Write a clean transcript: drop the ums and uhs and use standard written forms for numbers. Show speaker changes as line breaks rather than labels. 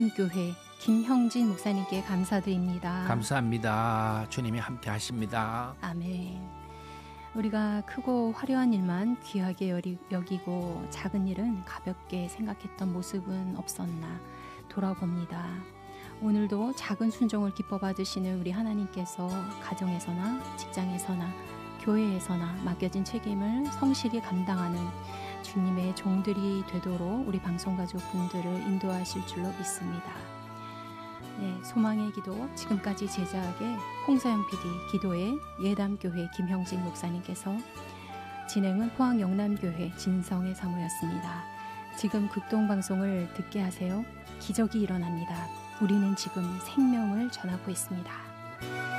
교회 김형진 목사님께 감사드립니다.
감사합니다. 주님이 함께 하십니다.
아멘. 우리가 크고 화려한 일만 귀하게 여기고 작은 일은 가볍게 생각했던 모습은 없었나 돌아봅니다. 오늘도 작은 순종을 기뻐 받으시는 우리 하나님께서 가정에서나 직장에서나 교회에서나 맡겨진 책임을 성실히 감당하는 주님의 종들이 되도록 우리 방송가족 분들을 인도하실 줄로 믿습니다. 네, 소망의 기도 지금까지 제자에게 홍서영 PD, 기도의 예담교회 김형진 목사님께서, 진행은 포항 영남교회 진성의 사모였습니다. 지금 극동방송을 듣게 하세요. 기적이 일어납니다. 우리는 지금 생명을 전하고 있습니다.